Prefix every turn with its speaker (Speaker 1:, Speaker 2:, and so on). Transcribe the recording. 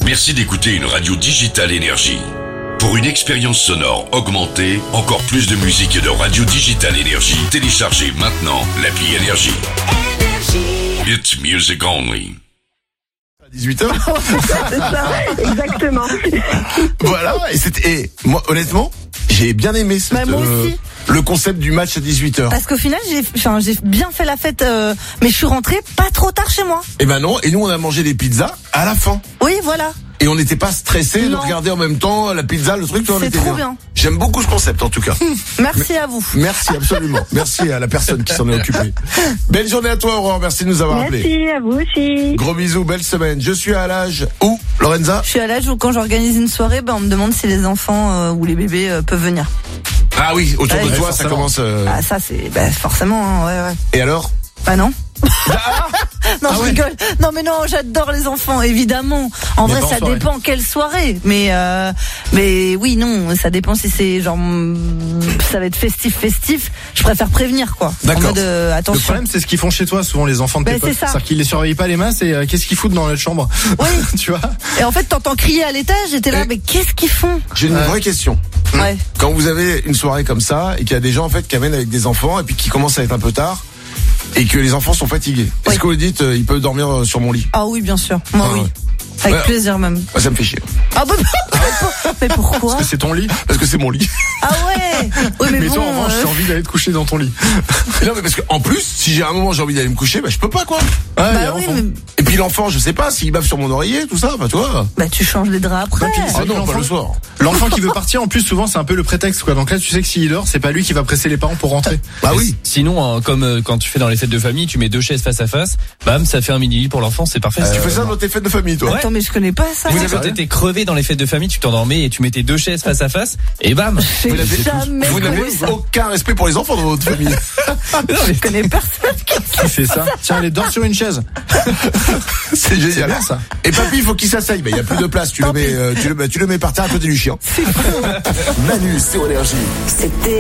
Speaker 1: Merci d'écouter une radio Digital Énergie. Pour une expérience sonore augmentée, encore plus de musique et de radio Digital Énergie, téléchargez maintenant l'appli Énergie. It's music only.
Speaker 2: 18h.
Speaker 3: C'est ça, exactement.
Speaker 2: Voilà, et moi, honnêtement, j'ai bien aimé
Speaker 4: Moi aussi.
Speaker 2: le concept du match à 18h.
Speaker 4: Parce qu'au final, j'ai bien fait la fête, mais je suis rentrée pas trop tard chez moi.
Speaker 2: Eh ben non, et nous on a mangé des pizzas à la fin.
Speaker 4: Oui, voilà.
Speaker 2: Et on n'était pas stressés de
Speaker 4: Non.
Speaker 2: regarder en même temps la pizza, le truc, on
Speaker 4: C'est
Speaker 2: était
Speaker 4: trop bien.
Speaker 2: J'aime beaucoup ce concept en tout cas.
Speaker 4: Merci à vous.
Speaker 2: Merci absolument. Merci à la personne qui s'en est occupée. Belle journée à toi Aurore, merci de nous avoir appelés.
Speaker 3: Merci à vous aussi.
Speaker 2: Gros bisous, belle semaine. Je suis à l'âge où, Lorenza?
Speaker 4: Je suis à l'âge où quand j'organise une soirée, on me demande si les enfants ou les bébés peuvent venir.
Speaker 2: Ah oui, autour de
Speaker 4: Ouais,
Speaker 2: toi ça commence...
Speaker 4: Ah ça c'est forcément, hein, ouais.
Speaker 2: Et alors?
Speaker 4: Bah non. Non,
Speaker 2: Ah
Speaker 4: je
Speaker 2: ouais.
Speaker 4: rigole. Non, mais non, j'adore les enfants, évidemment. En
Speaker 5: Mais
Speaker 4: vrai,
Speaker 5: pas en
Speaker 4: ça
Speaker 5: soirée.
Speaker 4: dépend quelle soirée. Mais oui, non, ça dépend si c'est genre, ça va être festif. Je préfère prévenir, quoi.
Speaker 2: D'accord.
Speaker 4: En mode,
Speaker 5: Le
Speaker 4: attention.
Speaker 5: problème, c'est ce qu'ils font chez toi, souvent les enfants de tes
Speaker 4: Ben,
Speaker 5: potes.
Speaker 4: c'est ça.
Speaker 5: C'est-à-dire qu'ils les surveillent pas les masses et qu'est-ce qu'ils foutent dans la chambre.
Speaker 4: Oui.
Speaker 5: Tu vois?
Speaker 4: Et en fait, t'entends crier à l'étage, et t'es là, mais qu'est-ce qu'ils font?
Speaker 2: J'ai une vraie question.
Speaker 4: Ouais.
Speaker 2: Quand vous avez une soirée comme ça et qu'il y a des gens en fait qui amènent avec des enfants et puis qui commencent à être un peu tard et que les enfants sont fatigués,
Speaker 4: Oui.
Speaker 2: est-ce que vous dites ils peuvent dormir sur mon lit?
Speaker 4: Ah oui, bien sûr. Moi,
Speaker 2: Ah
Speaker 4: oui.
Speaker 2: ouais.
Speaker 4: Avec
Speaker 2: Ouais.
Speaker 4: plaisir, même.
Speaker 2: Moi, ça me fait chier
Speaker 4: Ah bah, mais pourquoi?
Speaker 5: Parce que c'est ton lit.
Speaker 2: parce que c'est mon lit.
Speaker 4: Ah ouais. Oui, mais
Speaker 5: Mais
Speaker 4: bon.
Speaker 5: toi, en revanche, j'ai envie d'aller te coucher dans ton lit.
Speaker 2: Mais non mais parce que en plus si j'ai un moment j'ai envie d'aller me coucher, je peux pas quoi.
Speaker 5: Ah, il y a
Speaker 4: Bah oui,
Speaker 5: l'enfant.
Speaker 4: mais
Speaker 2: Et puis l'enfant je sais pas s'il bave sur mon oreiller tout ça, tu vois.
Speaker 4: tu changes les draps après.
Speaker 5: puis,
Speaker 2: Ah non, pas le soir.
Speaker 5: L'enfant qui veut partir, en plus, souvent, c'est un peu le prétexte, quoi. Donc là, tu sais que s'il dort, c'est pas lui qui va presser les parents pour rentrer.
Speaker 2: Bah oui.
Speaker 6: Sinon, comme quand tu fais dans les fêtes de famille, tu mets 2 chaises face à face, bam, ça fait un mini-lit pour l'enfant, c'est parfait.
Speaker 2: Tu fais ça dans tes fêtes de famille toi.
Speaker 6: Ouais.
Speaker 4: Attends, mais je connais pas ça.
Speaker 6: Vous avez t'étais crevé dans les fêtes de famille, tu t'endormais et tu mettais 2 chaises face à face, et bam.
Speaker 4: J'ai
Speaker 2: Vous n'avez-
Speaker 4: jamais
Speaker 2: Vous n'avez
Speaker 4: connu ça.
Speaker 2: aucun respect pour les enfants dans votre famille.
Speaker 4: Je connais personne qui
Speaker 5: Qui fait ça? Tiens, allez, dors sur une chaise.
Speaker 2: C'est génial.
Speaker 5: C'est bien, ça.
Speaker 2: Et papy, il faut qu'il s'asseye. Il y a plus de place. Tu le mets par terre à côté du chien.
Speaker 7: Manu sur Énergie.
Speaker 3: C'était